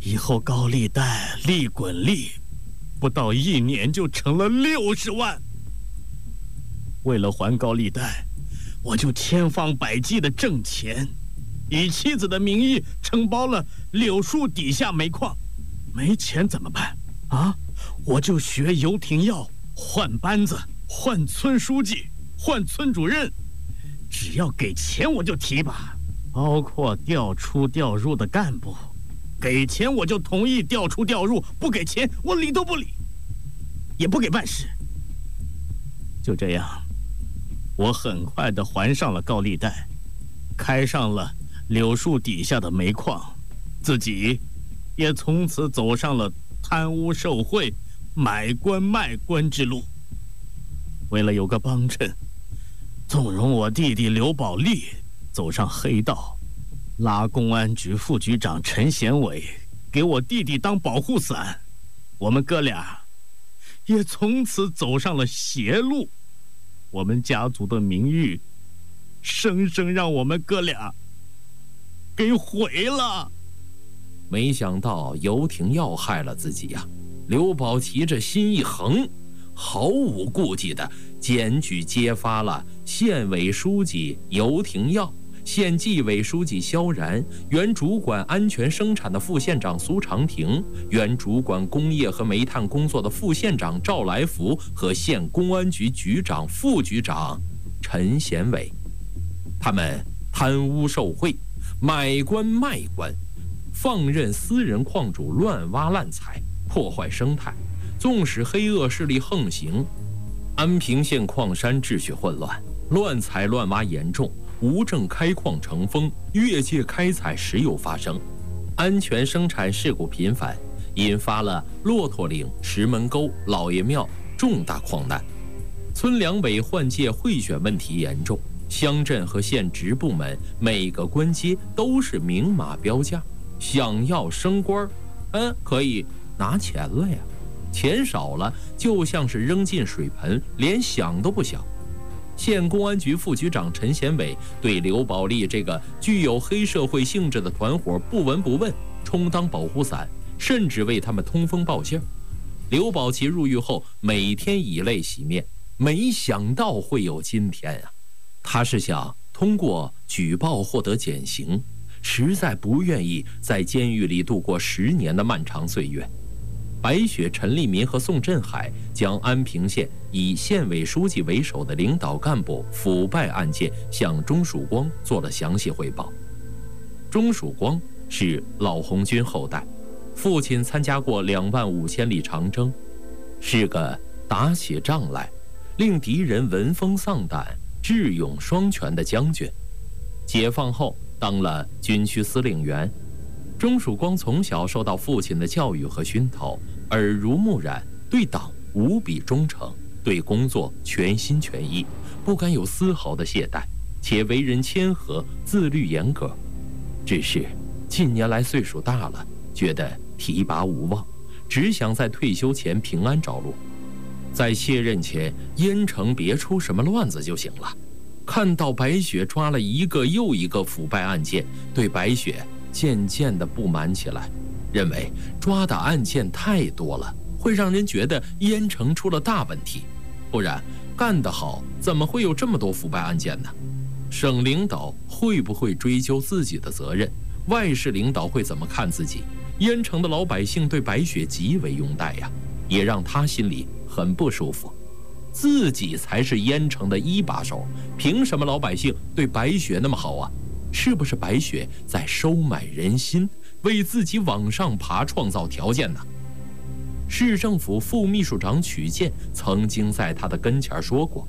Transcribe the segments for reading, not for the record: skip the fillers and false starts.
以后高利贷利滚利，不到1年就成了60万。为了还高利贷，我就千方百计的挣钱，以妻子的名义承包了柳树底下煤矿。没钱怎么办啊？我就学游艇要换班子，换村书记，换村主任，只要给钱我就提拔，包括调出调入的干部。给钱我就同意调出调入，不给钱我理都不理，也不给办事。就这样，我很快地还上了高利贷，开上了柳树底下的煤矿，自己也从此走上了贪污受贿、买官卖官之路。为了有个帮衬，纵容我弟弟刘宝利走上黑道，拉公安局副局长陈贤伟给我弟弟当保护伞，我们哥俩也从此走上了邪路。我们家族的名誉，生生让我们哥俩给毁了。 没想到游廷耀害了自己呀！刘宝奇这心一横，毫无顾忌地检举揭发了县委书记游廷耀、县纪委书记萧然、原主管安全生产的副县长苏长亭、原主管工业和煤炭工作的副县长赵来福和县公安局局长、副局长陈贤伟。他们贪污受贿、买官卖官，放任私人矿主乱挖滥采，破坏生态，纵使黑恶势力横行。安平县矿山秩序混乱，乱采乱挖严重，无证开矿成风，越界开采时有发生，安全生产事故频繁，引发了骆驼岭、石门沟、老爷庙重大矿难。村两委换届贿选问题严重，乡镇和县直部门每个官阶都是明码标价，想要升官，可以拿钱了呀，钱少了就像是扔进水盆，连想都不想。县公安局副局长陈贤伟对刘宝利这个具有黑社会性质的团伙不闻不问，充当保护伞，甚至为他们通风报信。刘宝奇入狱后每天以泪洗面，没想到会有今天啊！他是想通过举报获得减刑，实在不愿意在监狱里度过10年的漫长岁月。白雪、陈立民和宋振海将安平县以县委书记为首的领导干部腐败案件向钟曙光做了详细汇报。钟曙光是老红军后代，父亲参加过25000里长征，是个打起仗来令敌人闻风丧胆、智勇双全的将军。解放后当了军区司令员。钟曙光从小受到父亲的教育和熏陶，耳濡目染，对党无比忠诚，对工作全心全意，不敢有丝毫的懈怠，且为人谦和、自律严格。只是近年来岁数大了，觉得提拔无望，只想在退休前平安着陆，在卸任前燕城别出什么乱子就行了。看到白雪抓了一个又一个腐败案件，对白雪渐渐地不满起来，认为抓的案件太多了，会让人觉得燕城出了大问题，不然干得好怎么会有这么多腐败案件呢？省领导会不会追究自己的责任？外事领导会怎么看自己？燕城的老百姓对白雪极为拥戴呀，也让他心里很不舒服。自己才是燕城的一把手，凭什么老百姓对白雪那么好啊？是不是白雪在收买人心，为自己往上爬创造条件呢？市政府副秘书长曲建曾经在他的跟前说过，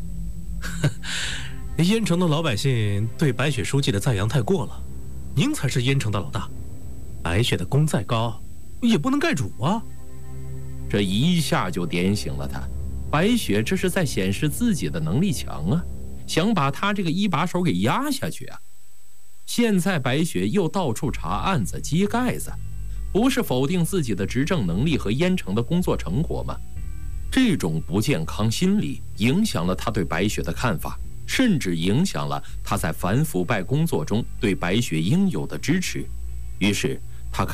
燕城的老百姓对白雪书记的赞扬太过了，您才是燕城的老大，白雪的功再高也不能盖主啊。 这一下就点醒了他，白雪这是在显示自己的能力强啊，想把他这个一把手给压下去啊。现在白雪又到处查案子、揭盖子，不是否定自己的执政能力和燕城的工作成果吗？这种不健康心理影响了他对白雪的看法，甚至影响了他在反腐败工作中对白雪应有的支持。于是